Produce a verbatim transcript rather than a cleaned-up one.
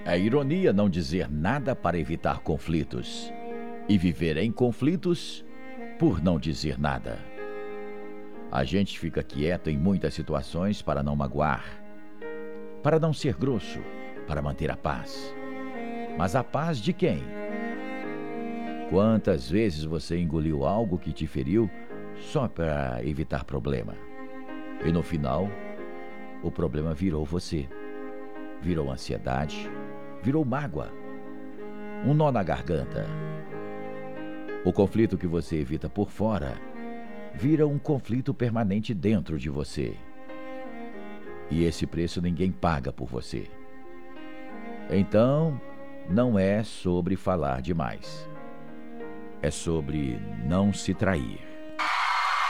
É ironia não dizer nada para evitar conflitos e viver em conflitos por não dizer nada. A gente fica quieto em muitas situações para não magoar, para não ser grosso, para manter a paz. Mas a paz de quem? Quantas vezes você engoliu algo que te feriu só para evitar problema? E no final, o problema virou você. Virou ansiedade, virou mágoa, um nó na garganta. O conflito que você evita por fora vira um conflito permanente dentro de você. E esse preço ninguém paga por você. Então, não é sobre falar demais. É sobre não se trair.